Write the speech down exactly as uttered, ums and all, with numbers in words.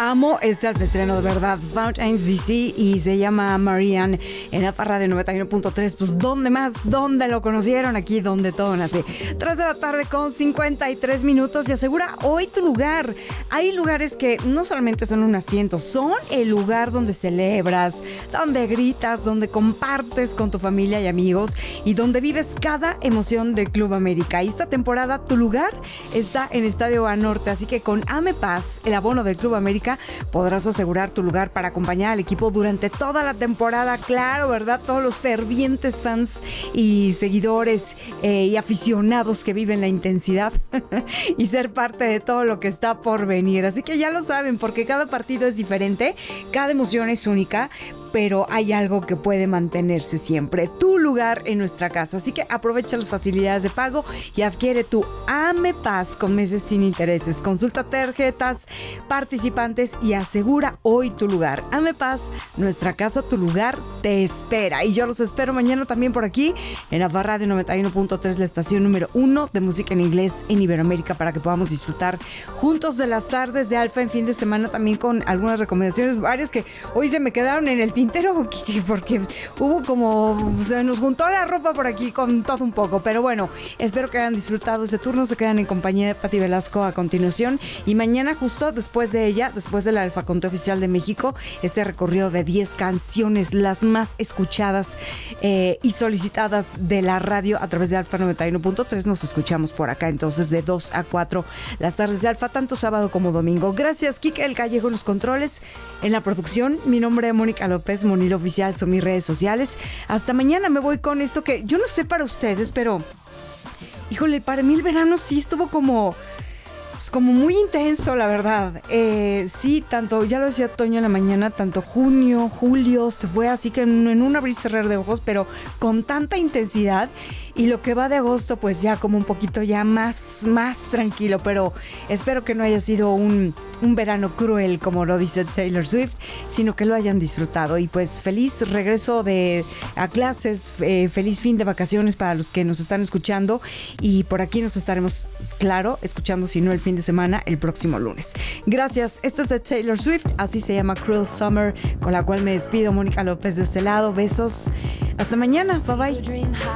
Amo este alfestreno, de verdad. Fountains D C y se llama Marianne en la Farra de noventa y uno punto tres. Pues, ¿dónde más? ¿Dónde lo conocieron? Aquí, donde todo nace. tres de la tarde con cincuenta y tres minutos y asegura hoy tu lugar. Hay lugares que no solamente son un asiento, son el lugar donde celebras, donde gritas, donde compartes con tu familia y amigos y donde vives cada emoción del Club América. Y esta temporada tu lugar está en Estadio Banorte, así que con Amepaz, el abono del Club América, podrás asegurar tu lugar para acompañar al equipo durante toda la temporada. Claro, ¿verdad? Todos los fervientes fans y seguidores eh, y aficionados que viven la intensidad y ser parte de todo lo que está por venir. Así que ya lo saben, porque cada partido es diferente, cada emoción es única, pero hay algo que puede mantenerse siempre: tu lugar en nuestra casa. Así que aprovecha las facilidades de pago y adquiere tu Amepaz con meses sin intereses. Consulta tarjetas participantes y asegura hoy tu lugar. Amepaz, nuestra casa, tu lugar te espera. Y yo los espero mañana también por aquí en la Farra de noventa y uno punto tres, la estación número uno de música en inglés en Iberoamérica, para que podamos disfrutar juntos de las tardes de Alfa en fin de semana, también con algunas recomendaciones, varias que hoy se me quedaron en el tintero, porque hubo como, se nos juntó la ropa por aquí con todo un poco, pero bueno, espero que hayan disfrutado ese turno. Se quedan en compañía de Pati Velasco a continuación y mañana, justo después de ella, después del Alfa Conte Oficial de México, este recorrido de diez canciones, las más escuchadas eh, y solicitadas de la radio a través de Alfa noventa y uno punto tres. Nos escuchamos por acá entonces de dos a cuatro las tardes de Alfa, tanto sábado como domingo. Gracias, Kike El Callejo en los controles, en la producción. Mi nombre es Mónica López, Monil Oficial, son mis redes sociales. Hasta mañana. Me voy con esto que yo no sé para ustedes, pero híjole, para mí el verano sí estuvo como, pues como muy intenso, la verdad. Eh, sí, tanto, ya lo decía Toño en la mañana, tanto junio, julio, se fue así que en, en un abrir y cerrar de ojos, pero con tanta intensidad. Y lo que va de agosto, pues ya como un poquito ya más, más tranquilo, pero espero que no haya sido un, un verano cruel, como lo dice Taylor Swift, sino que lo hayan disfrutado. Y pues feliz regreso de, a clases, eh, feliz fin de vacaciones para los que nos están escuchando. Y por aquí nos estaremos, claro, escuchando, si no el fin de semana, el próximo lunes. Gracias. Esto es de Taylor Swift, así se llama Cruel Summer, con la cual me despido. Mónica López de este lado. Besos. Hasta mañana. Bye bye.